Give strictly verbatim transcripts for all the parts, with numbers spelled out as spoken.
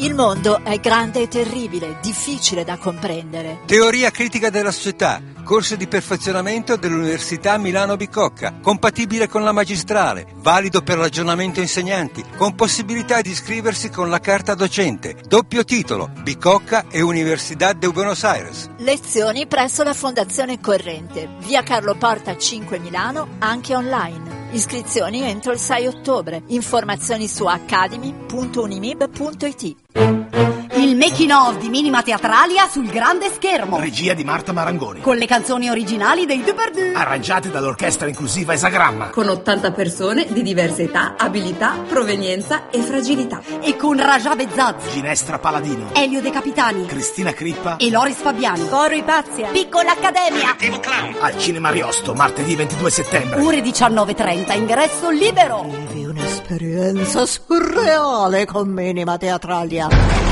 Il mondo è grande e terribile, difficile da comprendere. Teoria critica della società, corso di perfezionamento dell'Università Milano Bicocca, compatibile con la magistrale, valido per l'aggiornamento insegnanti, con possibilità di iscriversi con la carta docente, doppio titolo, Bicocca e Universidad de Buenos Aires. Lezioni presso la Fondazione Corrente, via Carlo Porta cinque Milano, anche online. Iscrizioni entro il sei ottobre. Informazioni su academy punto unimib punto it. Il making of di Minima Teatralia sul grande schermo. Regia di Marta Marangoni. Con le canzoni originali dei Duperdue. Arrangiate dall'orchestra inclusiva Esagramma. Con ottanta persone di diverse età, abilità, provenienza e fragilità. E con Raja Bezzaz, Ginestra Paladino, Elio De Capitani, Cristina Crippa e Loris Fabiani. Coro Ipazia, Piccola Accademia. Clown. Al Cinema Ariosto, martedì ventidue settembre. Ore diciannove e trenta, ingresso libero. Vivi un'esperienza surreale con Minima Teatralia.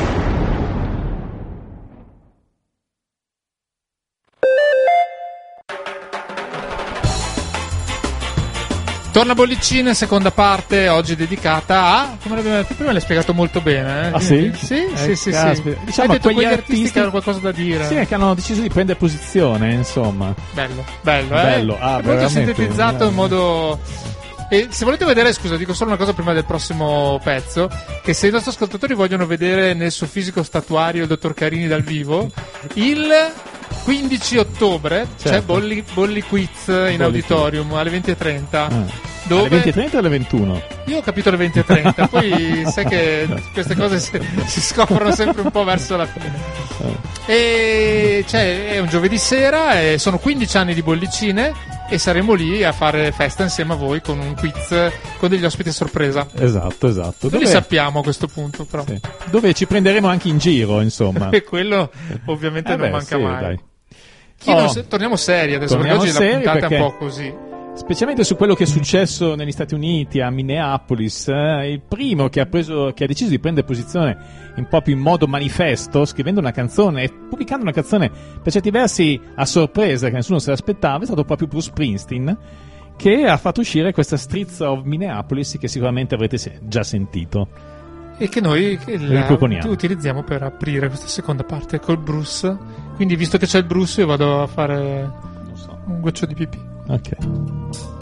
Torna Bollicine, seconda parte, oggi dedicata a... come l'abbiamo detto prima, l'hai spiegato molto bene. Eh? Ah sì? Sì, eh, sì, sì, caspita. sì. Diciamo, hai detto quegli quegli artisti, artisti che hanno qualcosa da dire. Sì, che hanno deciso di prendere posizione, insomma. Bello, bello, eh? Bello, ah, è molto veramente, sintetizzato in modo... E se volete vedere, scusa, dico solo una cosa prima del prossimo pezzo, che se i nostri ascoltatori vogliono vedere nel suo fisico statuario il dottor Carini dal vivo, il quindici ottobre certo. c'è Bolli, Bolli Quiz in Bolli auditorium quiz. alle venti e trenta. Ah. Dove... Alle venti e trenta o alle ventuno? Io ho capito alle venti e trenta, poi sai che queste cose si, si scoprono sempre un po' verso la fine. E cioè, è un giovedì sera, e sono quindici anni di Bollicine e saremo lì a fare festa insieme a voi con un quiz con degli ospiti a sorpresa. Esatto, esatto. Noi Dove... li sappiamo a questo punto, però. Sì. Dove ci prenderemo anche in giro, insomma. E quello ovviamente eh non beh, manca sì, mai. Dai. Chi Oh, non se... Torniamo seri adesso, torniamo perché oggi la puntata perché... è un po' così. Specialmente su quello che è successo negli Stati Uniti, a Minneapolis, eh, il primo che ha, preso, che ha deciso di prendere posizione un po' più in modo manifesto, scrivendo una canzone e pubblicando una canzone per certi versi a sorpresa che nessuno se l'aspettava, è stato proprio Bruce Springsteen, che ha fatto uscire questa Streets of Minneapolis che sicuramente avrete se- già sentito. E che noi che la riproponiamo. utilizziamo per aprire questa seconda parte col Bruce. Quindi, visto che c'è il Bruce, io vado a fare Non so. un goccio di pipì. Ok.